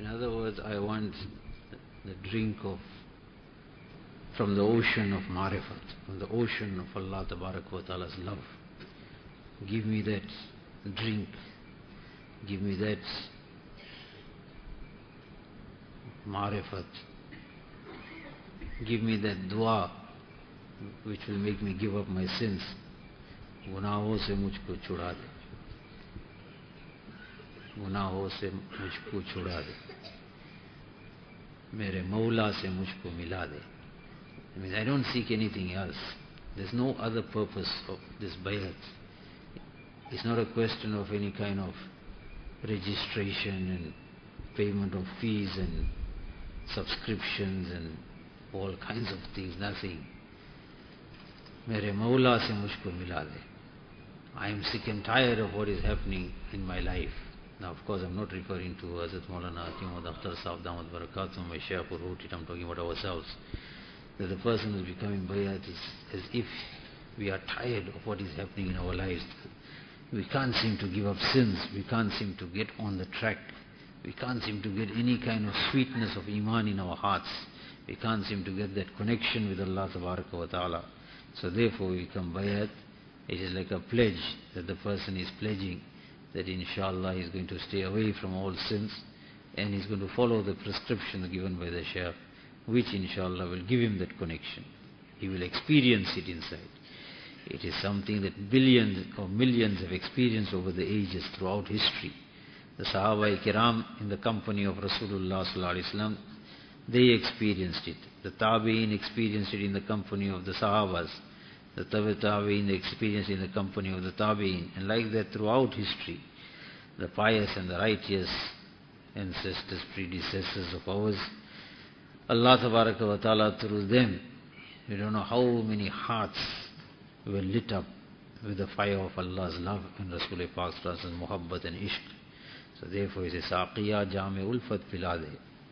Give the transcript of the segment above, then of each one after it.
In other words, I want the drink from the ocean of Marifat, from the ocean of Allah Tabarak wa Ta'ala's love. Give me that drink. Give me that Marifat. Give me that dua which will make me give up my sins. गुनाहों से मुझको छुड़ा दे, गुनाहों से मुझको छुड़ा दे, मेरे मौला से मुझको मिला दे. I mean, I don't seek anything else. There's no other purpose of this bayat. It's not a question of any kind of registration and payment of fees and subscriptions and all kinds of things, nothing. मेरे मौला से मुझको मिला दे. I am sick and tired of what is happening in my life. Now, of course, I'm not referring to Hazrat Maulana Hakim Akhtar Sahib Damat Barakatum, my Shaykh who wrote it. I'm talking about ourselves. That the person who's becoming bayat is as if we are tired of what is happening in our lives. We can't seem to give up sins. We can't seem to get on the track. We can't seem to get any kind of sweetness of iman in our hearts. We can't seem to get that connection with Allah Tabaraka wa Ta'ala. So therefore we become bayat. It is like a pledge that the person is pledging that inshallah he is going to stay away from all sins and he is going to follow the prescription given by the Shaykh, which inshallah will give him that connection. He will experience it inside. It is something that billions or millions have experienced over the ages throughout history. The Sahaba-i-Kiram in the company of Rasulullah sallallahu alaihi wasallam, they experienced it. The Tabi'in experienced it in the company of the Sahabas. The Tabi'in experienced it in the company of the Tabi'in. And like that throughout history, the pious and the righteous ancestors, predecessors of ours, Allah Tabaraka wa Ta'ala through them, we don't know how many hearts were lit up with the fire of Allah's love and Rasul Pak's muhabbat and ishq. So therefore he says, Saqiya Jame Ulfat Pilade.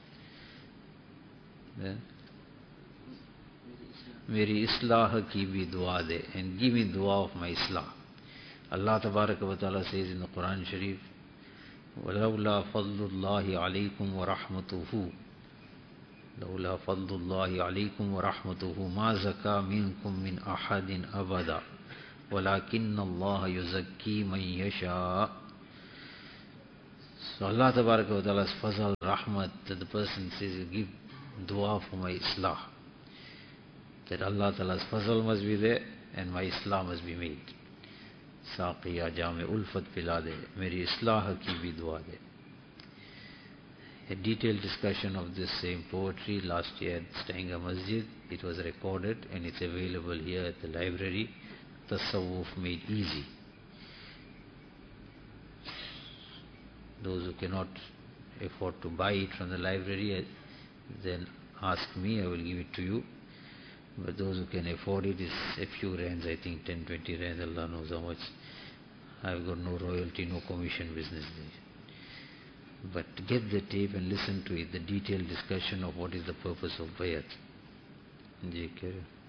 Meri islah ki bhi dua de, and give me dua of my islah. Allah Tabaraka wa Ta'ala says in the Quran Sharif, وَلَوْلَا فَضْلُ اللَّهِ عَلَيْكُمْ وَرَحْمَتُهُ لولا فضل الله عليكم ورحمته ما زكى منكم من أحد أبدا ولكن الله يزكي من يشاء. So Allah Tabaraka wa Ta'ala's fazal, rahmat, that the person says, you give dua for my islah. That Allah Ta'ala's fazal must be there and my islah must be made. Saqiya Jame Ulfat Pilade, Meri islah ki bhi dua de. A detailed discussion of this same poetry last year at Stanger Masjid. It was recorded and it's available here at the library. Tasawwuf Made Easy. Those who cannot afford to buy it from the library, then ask me, I will give it to you. But those who can afford it, is a few rands, I think 10, 20 rands, Allah knows how much. I've got no royalty, no commission business there. But get the tape and listen to it, the detailed discussion of what is the purpose of bayat.